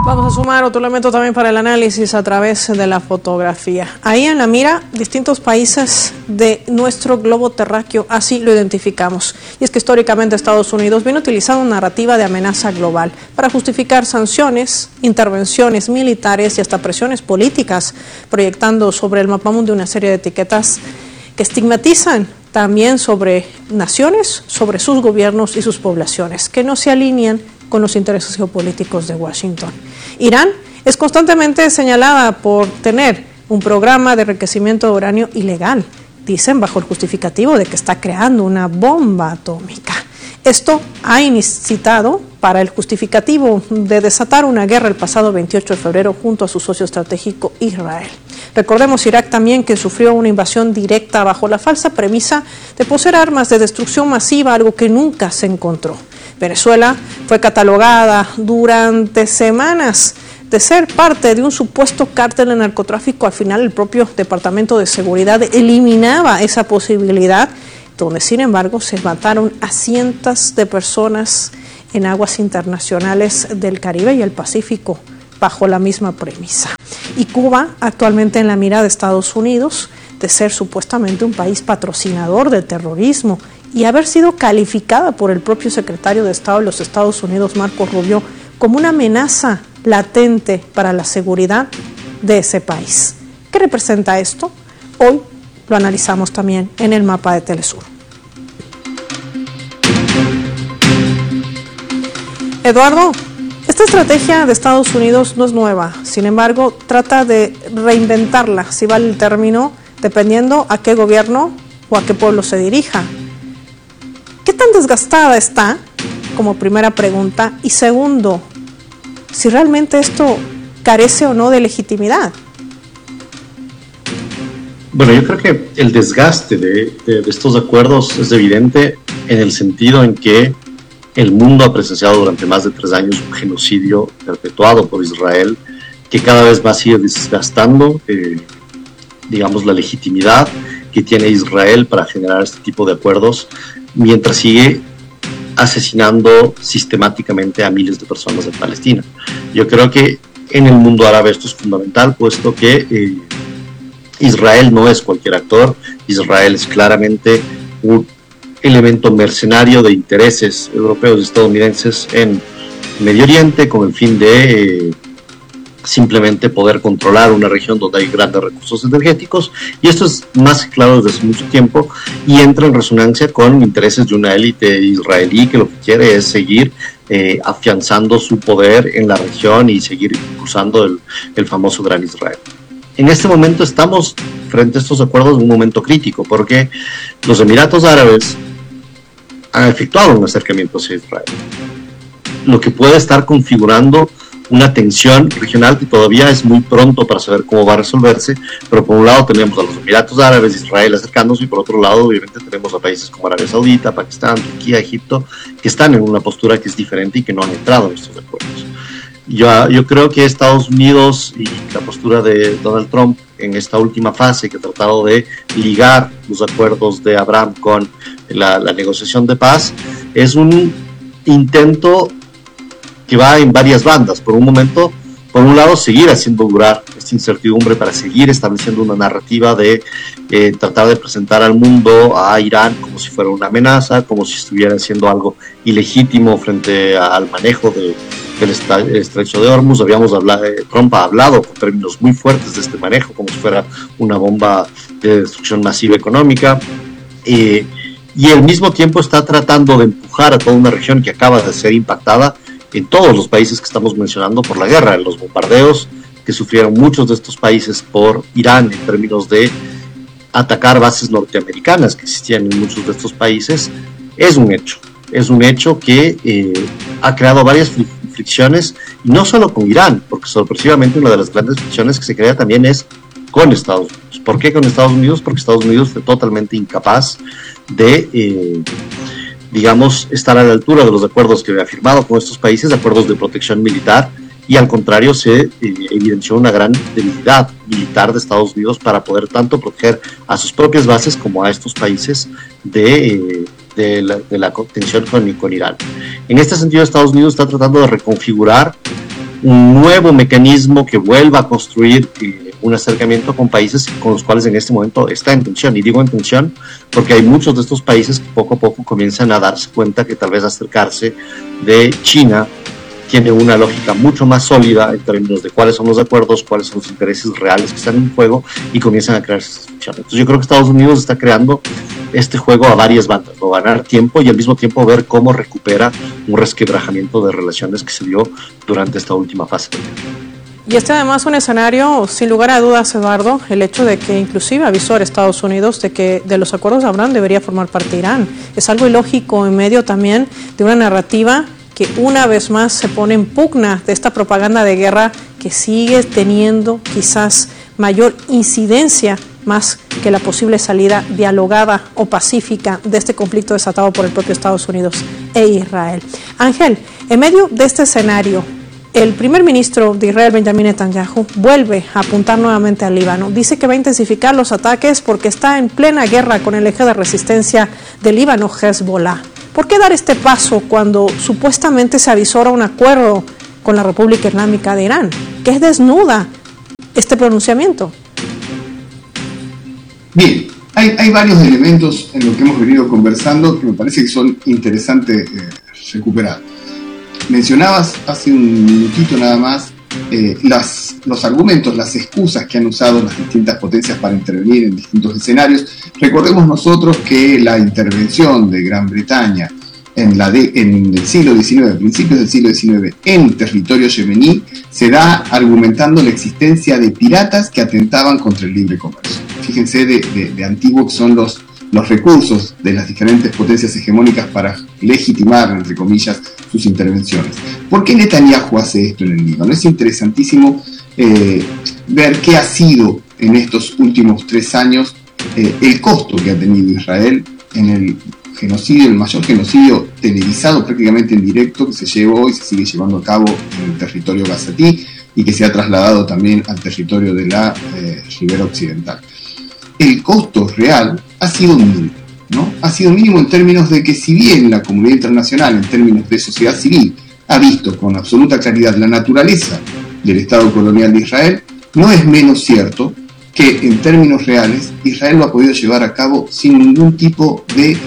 Vamos a sumar otro elemento también para el análisis a través de la fotografía. Ahí en la mira, distintos países de nuestro globo terráqueo, así lo identificamos. Y es que históricamente Estados Unidos viene utilizando una narrativa de amenaza global para justificar sanciones, intervenciones militares y hasta presiones políticas, proyectando sobre el mapamundi una serie de etiquetas que estigmatizan también sobre naciones, sobre sus gobiernos y sus poblaciones, que no se alinean con los intereses geopolíticos de Washington. Irán es constantemente señalada por tener un programa de enriquecimiento de uranio ilegal, dicen bajo el justificativo de que está creando una bomba atómica. Esto ha incitado para el justificativo de desatar una guerra el pasado 28 de febrero junto a su socio estratégico Israel. Recordemos Irak también que sufrió una invasión directa bajo la falsa premisa de poseer armas de destrucción masiva, algo que nunca se encontró. Venezuela fue catalogada durante semanas de ser parte de un supuesto cártel de narcotráfico. Al final el propio Departamento de Seguridad eliminaba esa posibilidad, donde sin embargo se mataron a cientos de personas en aguas internacionales del Caribe y el Pacífico bajo la misma premisa. Y Cuba actualmente en la mira de Estados Unidos de ser supuestamente un país patrocinador del terrorismo y haber sido calificada por el propio secretario de Estado de los Estados Unidos, Marco Rubio, como una amenaza latente para la seguridad de ese país. ¿Qué representa esto? Hoy lo analizamos también en el mapa de Telesur. Eduardo, esta estrategia de Estados Unidos no es nueva, sin embargo, trata de reinventarla, si vale el término, dependiendo a qué gobierno o a qué pueblo se dirija. ¿Qué tan desgastada está? Como primera pregunta. Y segundo, si realmente esto carece o no de legitimidad. Bueno, yo creo que el desgaste de estos acuerdos es evidente en el sentido en que el mundo ha presenciado durante más de 3 años un genocidio perpetuado por Israel que cada vez más sigue desgastando, digamos, la legitimidad que tiene Israel para generar este tipo de acuerdos, mientras sigue asesinando sistemáticamente a miles de personas en Palestina. Yo creo que en el mundo árabe esto es fundamental, puesto que Israel no es cualquier actor. Israel es claramente un elemento mercenario de intereses europeos y estadounidenses en Medio Oriente, con el fin de simplemente poder controlar una región donde hay grandes recursos energéticos, y esto es más claro desde hace mucho tiempo y entra en resonancia con intereses de una élite israelí que lo que quiere es seguir afianzando su poder en la región y seguir impulsando el famoso Gran Israel. En este momento estamos frente a estos acuerdos en un momento crítico, porque los Emiratos Árabes han efectuado un acercamiento hacia Israel, lo que puede estar configurando una tensión regional que todavía es muy pronto para saber cómo va a resolverse, pero por un lado tenemos a los Emiratos Árabes, Israel acercándose, y por otro lado obviamente tenemos a países como Arabia Saudita, Pakistán, Turquía, Egipto, que están en una postura que es diferente y que no han entrado en estos acuerdos. Yo creo que Estados Unidos y la postura de Donald Trump en esta última fase, que ha tratado de ligar los acuerdos de Abraham con la negociación de paz, es un intento que va en varias bandas. Por un lado, seguir haciendo durar esta incertidumbre para seguir estableciendo una narrativa de tratar de presentar al mundo a Irán como si fuera una amenaza, como si estuviera haciendo algo ilegítimo frente al manejo del estrecho de Hormuz. Trump ha hablado con términos muy fuertes de este manejo, como si fuera una bomba de destrucción masiva económica. Y al mismo tiempo está tratando de empujar a toda una región que acaba de ser impactada en todos los países que estamos mencionando por la guerra, en los bombardeos que sufrieron muchos de estos países por Irán en términos de atacar bases norteamericanas que existían en muchos de estos países. Es un hecho que ha creado varias fricciones, y no solo con Irán, porque sorpresivamente una de las grandes fricciones que se crea también es con Estados Unidos. ¿Por qué con Estados Unidos? Porque Estados Unidos fue totalmente incapaz de digamos, estar a la altura de los acuerdos que había firmado con estos países, acuerdos de protección militar, y al contrario se evidenció una gran debilidad militar de Estados Unidos para poder tanto proteger a sus propias bases como a estos países de la contención con Irán. En este sentido, Estados Unidos está tratando de reconfigurar un nuevo mecanismo que vuelva a construir un acercamiento con países con los cuales en este momento está en tensión. Y digo en tensión porque hay muchos de estos países que poco a poco comienzan a darse cuenta que tal vez acercarse de China tiene una lógica mucho más sólida en términos de cuáles son los acuerdos, cuáles son los intereses reales que están en juego, y comienzan a crearse esas tensiones. Entonces yo creo que Estados Unidos está creando este juego a varias bandas, ¿no? Ganar tiempo y al mismo tiempo ver cómo recupera un resquebrajamiento de relaciones que se dio durante esta última fase. Y además un escenario, sin lugar a dudas, Eduardo, el hecho de que inclusive avisó a Estados Unidos de que de los acuerdos de Abraham debería formar parte Irán. Es algo ilógico en medio también de una narrativa que una vez más se pone en pugna de esta propaganda de guerra que sigue teniendo quizás mayor incidencia más que la posible salida dialogada o pacífica de este conflicto desatado por el propio Estados Unidos e Israel. Ángel, en medio de este escenario, el primer ministro de Israel, Benjamin Netanyahu, vuelve a apuntar nuevamente al Líbano. Dice que va a intensificar los ataques porque está en plena guerra con el eje de resistencia del Líbano, Hezbollah. ¿Por qué dar este paso cuando supuestamente se avisora un acuerdo con la República Islámica de Irán? ¿Qué desnuda este pronunciamiento? Bien, hay varios elementos en lo que hemos venido conversando que me parece que son interesantes recuperar. Mencionabas hace un minutito nada más los argumentos, las excusas que han usado las distintas potencias para intervenir en distintos escenarios. Recordemos nosotros que la intervención de Gran Bretaña en el siglo XIX, principios del siglo XIX, en territorio yemení, se da argumentando la existencia de piratas que atentaban contra el libre comercio. Fíjense de antiguo que son los recursos de las diferentes potencias hegemónicas para legitimar, entre comillas, sus intervenciones. ¿Por qué Netanyahu hace esto en el Líbano? Es interesantísimo ver qué ha sido en estos últimos 3 años el costo que ha tenido Israel en el genocidio, el mayor genocidio televisado prácticamente en directo que se llevó y se sigue llevando a cabo en el territorio gazatí y que se ha trasladado también al territorio de la Ribera Occidental. El costo real ha sido mínimo, ¿no? Ha sido mínimo en términos de que si bien la comunidad internacional, en términos de sociedad civil, ha visto con absoluta claridad la naturaleza del Estado colonial de Israel, no es menos cierto que en términos reales Israel lo ha podido llevar a cabo sin ningún tipo de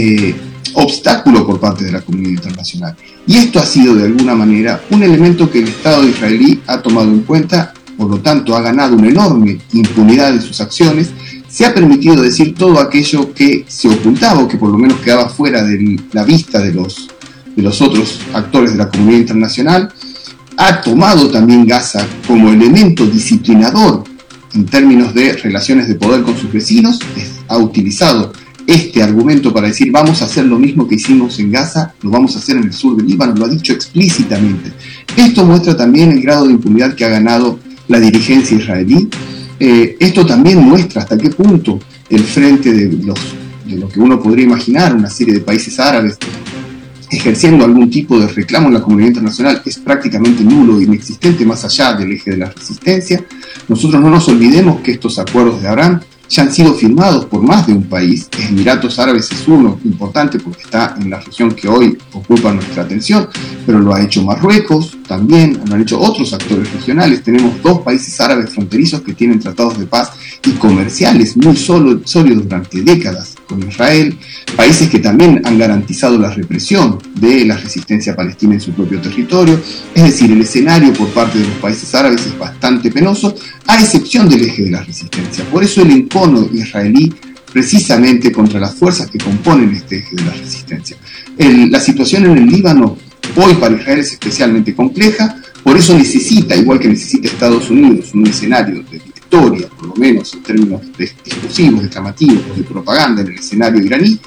obstáculo por parte de la comunidad internacional. Y esto ha sido de alguna manera un elemento que el Estado israelí ha tomado en cuenta, por lo tanto ha ganado una enorme impunidad en sus acciones. Se ha permitido decir todo aquello que se ocultaba o que por lo menos quedaba fuera de la vista de los otros actores de la comunidad internacional. Ha tomado también Gaza como elemento disciplinador en términos de relaciones de poder con sus vecinos. Ha utilizado este argumento para decir vamos a hacer lo mismo que hicimos en Gaza, lo vamos a hacer en el sur del Líbano, lo ha dicho explícitamente. Esto muestra también el grado de impunidad que ha ganado la dirigencia israelí. Esto también muestra hasta qué punto el frente de lo que uno podría imaginar, una serie de países árabes ejerciendo algún tipo de reclamo en la comunidad internacional, es prácticamente nulo e inexistente más allá del eje de la resistencia. Nosotros no nos olvidemos que estos acuerdos de Abraham ya han sido firmados por más de un país. Emiratos Árabes es uno importante porque está en la región que hoy ocupa nuestra atención, pero lo ha hecho Marruecos también, lo han hecho otros actores regionales. Tenemos 2 países árabes fronterizos que tienen tratados de paz y comerciales muy sólidos durante décadas con Israel, países que también han garantizado la represión de la resistencia palestina en su propio territorio. Es decir, el escenario por parte de los países árabes es bastante penoso, a excepción del eje de la resistencia. Por eso el encono israelí precisamente contra las fuerzas que componen este eje de la resistencia. La situación en el Líbano hoy para Israel es especialmente compleja, por eso necesita, igual que necesita Estados Unidos, un escenario de victoria, por lo menos en términos de discursivos, declamativos, de propaganda en el escenario iraní.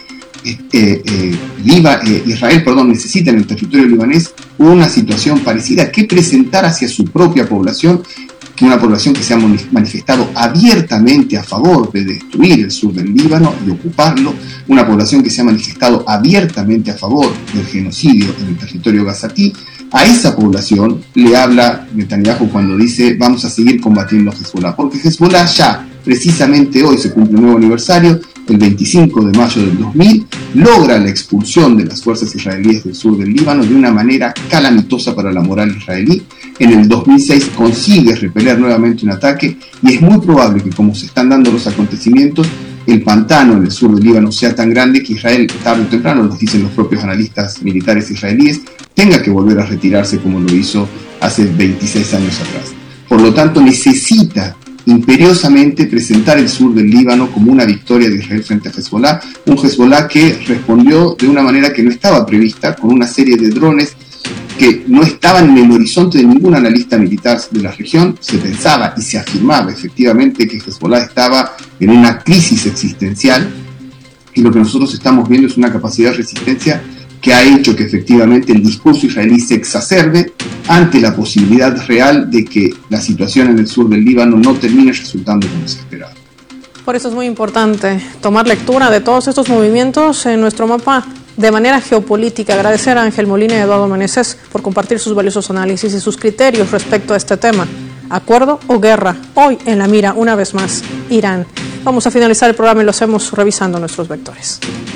Israel necesita en el territorio libanés una situación parecida que presentar hacia su propia población, que una población que se ha manifestado abiertamente a favor de destruir el sur del Líbano y ocuparlo, una población que se ha manifestado abiertamente a favor del genocidio en el territorio gazatí. A esa población le habla Netanyahu cuando dice vamos a seguir combatiendo a Hezbollah, porque Hezbollah ya precisamente hoy se cumple un nuevo aniversario, el 25 de mayo del 2000, logra la expulsión de las fuerzas israelíes del sur del Líbano de una manera calamitosa para la moral israelí. En el 2006 consigue repeler nuevamente un ataque y es muy probable que, como se están dando los acontecimientos, el pantano en el sur del Líbano sea tan grande que Israel, tarde o temprano, nos dicen los propios analistas militares israelíes, tenga que volver a retirarse como lo hizo hace 26 años atrás. Por lo tanto, necesita imperiosamente presentar el sur del Líbano como una victoria de Israel frente a Hezbollah, un Hezbollah que respondió de una manera que no estaba prevista, con una serie de drones que no estaban en el horizonte de ningún analista militar de la región. Se pensaba y se afirmaba efectivamente que Hezbollah estaba en una crisis existencial, y lo que nosotros estamos viendo es una capacidad de resistencia que ha hecho que efectivamente el discurso israelí se exacerbe ante la posibilidad real de que la situación en el sur del Líbano no termine resultando como se esperaba. Por eso es muy importante tomar lectura de todos estos movimientos en nuestro mapa de manera geopolítica. Agradecer a Ángel Molina y a Eduardo Meneses por compartir sus valiosos análisis y sus criterios respecto a este tema. ¿Acuerdo o guerra? Hoy en la mira, una vez más, Irán. Vamos a finalizar el programa y lo hacemos revisando nuestros vectores.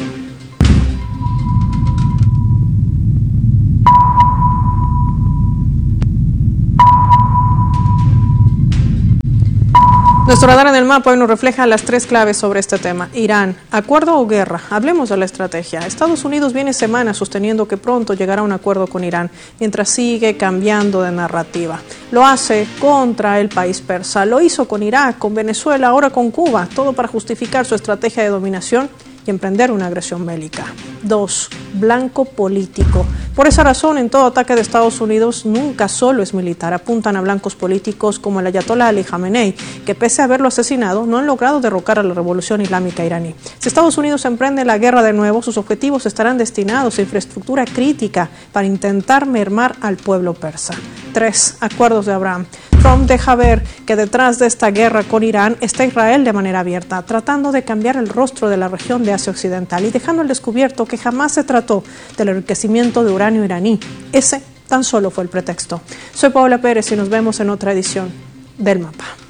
Nuestro radar en el mapa hoy nos refleja las tres claves sobre este tema. Irán, ¿acuerdo o guerra? Hablemos de la estrategia. Estados Unidos viene semanas sosteniendo que pronto llegará a un acuerdo con Irán, mientras sigue cambiando de narrativa. Lo hace contra el país persa, lo hizo con Irak, con Venezuela, ahora con Cuba, todo para justificar su estrategia de dominación y emprender una agresión bélica. 2. Blanco político. Por esa razón, en todo ataque de Estados Unidos nunca solo es militar. Apuntan a blancos políticos como el ayatolá Ali Khamenei, que pese a haberlo asesinado, no han logrado derrocar a la revolución islámica iraní. Si Estados Unidos emprende la guerra de nuevo, sus objetivos estarán destinados a infraestructura crítica para intentar mermar al pueblo persa. 3. Acuerdos de Abraham. Trump deja ver que detrás de esta guerra con Irán está Israel de manera abierta, tratando de cambiar el rostro de la región de Asia Occidental y dejando al descubierto que jamás se trató del enriquecimiento de uranio iraní. Ese tan solo fue el pretexto. Soy Paola Pérez y nos vemos en otra edición del Mapa.